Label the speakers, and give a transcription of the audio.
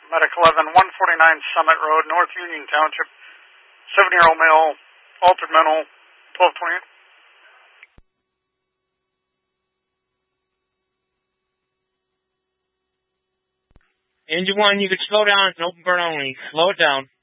Speaker 1: Medic 11, 149 Summit Road, North Union Township, 7-year-old male, altered mental, 1228.
Speaker 2: Engine 1, you could slow down. It's an open burn only. Slow it down.